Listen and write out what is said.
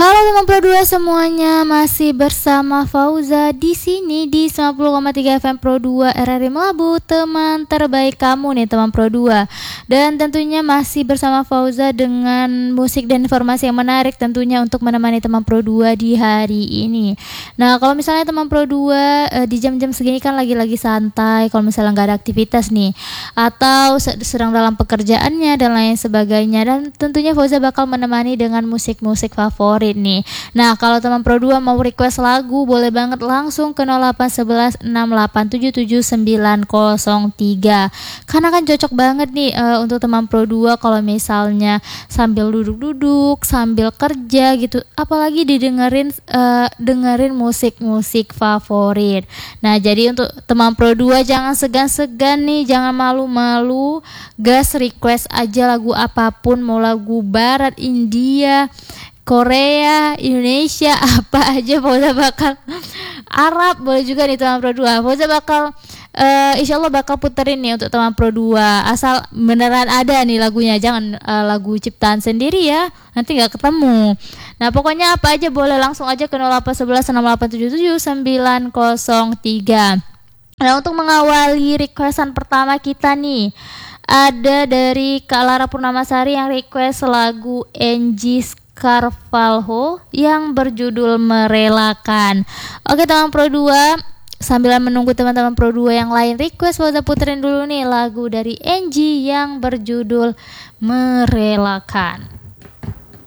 Halo teman Pro 2 semuanya, masih bersama Fauza di sini di 90,3 FM Pro 2 RRI Melabu, teman terbaik kamu nih teman Pro 2. Dan tentunya masih bersama Fauza dengan musik dan informasi yang menarik tentunya untuk menemani teman Pro 2 di hari ini. Nah, kalau misalnya teman Pro 2 di jam-jam segini kan lagi santai, kalau misalnya nggak ada aktivitas nih atau sedang dalam pekerjaannya dan lain sebagainya, dan tentunya Fauza bakal menemani dengan musik-musik favorit nih. Nah, kalau teman Pro 2 mau request lagu, boleh banget langsung ke 0811 6877903. Karena kan cocok banget nih untuk teman Pro 2 kalau misalnya sambil duduk-duduk, sambil kerja gitu, apalagi dengerin musik-musik favorit. Nah, jadi untuk teman Pro 2 jangan segan-segan nih, jangan malu-malu, gas request aja lagu apapun, mau lagu barat, India, Korea, Indonesia, apa aja Fauza bakal Arab boleh juga nih teman Pro 2. Fauza bakal insya Allah bakal puterin nih untuk teman Pro 2, asal beneran ada nih lagunya, jangan lagu ciptaan sendiri ya, nanti nggak ketemu. Nah, pokoknya apa aja boleh, langsung aja ke 0811 6877903. Nah, untuk mengawali requestan pertama kita nih, ada dari Kak Lara Purnamasari yang request lagu Angie Carvalho yang berjudul Merelakan. Oke teman Pro 2, sambil menunggu teman-teman Pro 2 yang lain request, Fauza puterin dulu nih lagu dari Angie yang berjudul Merelakan.